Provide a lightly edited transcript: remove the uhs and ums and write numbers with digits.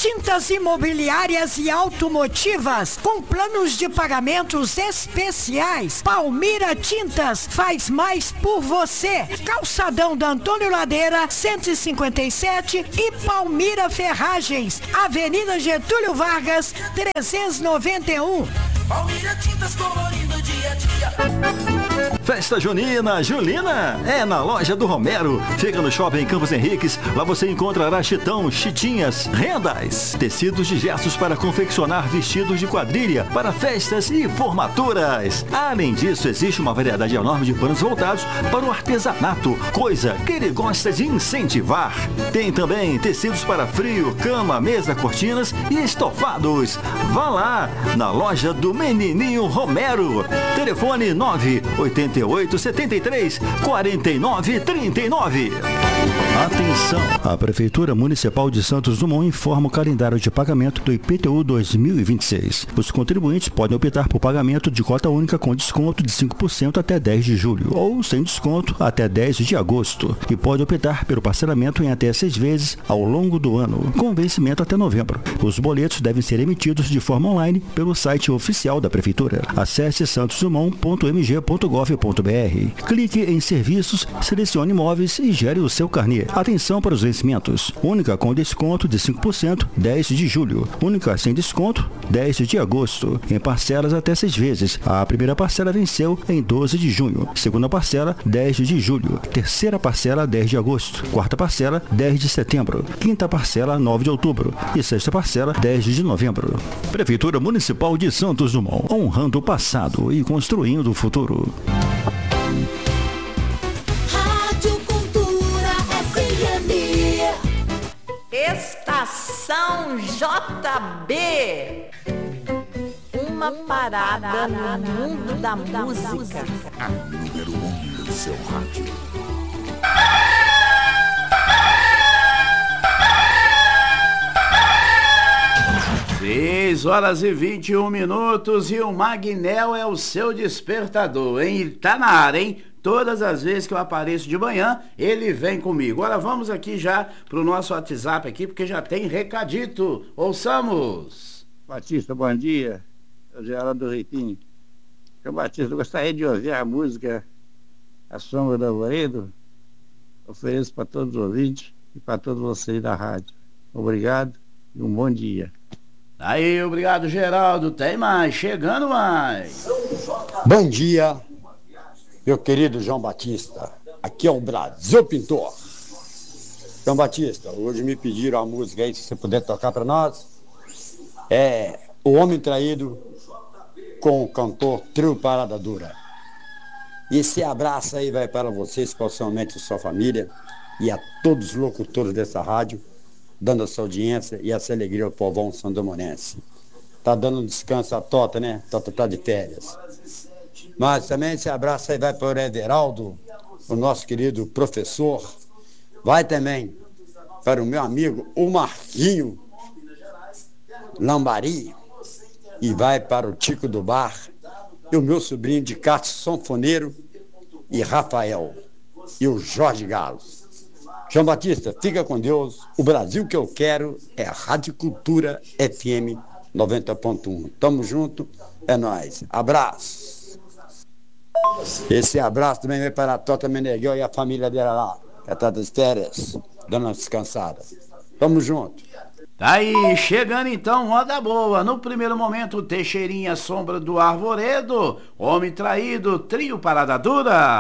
Tintas imobiliárias e automotivas, com planos de pagamentos especiais. Palmira Tintas faz mais por você. Calçadão da Antônio Ladeira, 157 e Palmira Ferragens, Avenida Getúlio Vargas, 391. Palmira Tintas colorindo dia a dia. Festa junina, Julina, é na loja do Romero. Fica no Shopping Campos Henriques. Lá você encontrará chitão, chitinhas, rendas, tecidos de gestos para confeccionar vestidos de quadrilha para festas e formaturas. Além disso, existe uma variedade enorme de panos voltados para o artesanato, coisa que ele gosta de incentivar. Tem também tecidos para frio, cama, mesa, cortinas e estofados. Vá lá, na loja do Menininho Romero. Telefone 988 73 49 39. Atenção! A Prefeitura Municipal de Santos Dumont informa o calendário de pagamento do IPTU 2026. Os contribuintes podem optar por pagamento de cota única com desconto de 5% até 10 de julho ou sem desconto até 10 de agosto e pode optar pelo parcelamento em até 6 vezes ao longo do ano, com vencimento até novembro. Os boletos devem ser emitidos de forma online pelo site oficial da Prefeitura. Acesse santosdumont.mg.gov.br. Clique em Serviços, selecione Imóveis e gere o seu carnê. Atenção para os vencimentos. Única com desconto de 5%, 10 de julho. Única sem desconto, 10 de agosto. Em parcelas até 6 vezes. A primeira parcela venceu em 12 de junho. Segunda parcela, 10 de julho. Terceira parcela, 10 de agosto. Quarta parcela, 10 de setembro. Quinta parcela, 9 de outubro. E sexta parcela, 10 de novembro. Prefeitura Municipal de Santos Dumont. Honrando o passado e construindo o futuro. Estação JB. Uma parada no mundo da música. A número 1 do seu rádio. 6h21 e o Magnel é o seu despertador, hein? Ele tá na área, hein? Todas as vezes que eu apareço de manhã, ele vem comigo. Agora vamos aqui já pro nosso WhatsApp aqui, porque já tem recadito. Ouçamos. Batista, bom dia. Eu Geraldo do Reitinho. Eu, Batista, eu gostaria de ouvir a música A Sombra do Arvoredo. Ofereço para todos os ouvintes e para todos vocês da rádio. Obrigado e um bom dia. Aí, obrigado, Geraldo. Tem mais, chegando mais. Bom dia, meu querido João Batista. Aqui é o Brasil Pintor. João Batista, hoje me pediram a música aí, se você puder tocar para nós. É O Homem Traído com o cantor Trio Parada Dura. E esse abraço aí vai para vocês, especialmente a sua família e a todos os locutores dessa rádio, dando essa audiência e essa alegria ao povão sandomonense. Tá dando um descanso a Tota, né? Tota tá de férias. Mas também esse abraço aí vai para o Everaldo, o nosso querido professor. Vai também para o meu amigo, o Marquinho Lambari. E vai para o Tico do Bar e o meu sobrinho de Cássio Sanfoneiro e Rafael. E o Jorge Galo. João Batista, fica com Deus. O Brasil que eu quero é a Rádio Cultura FM 90.1. Tamo junto, é nóis. Abraço. Esse abraço também vai para a Tota Meneghel e a família dela lá, que tá das férias, dando uma descansada. Tamo junto. Tá aí, chegando então, moda boa. No primeiro momento, Teixeirinha, Sombra do Arvoredo, Homem Traído, Trio Parada Dura.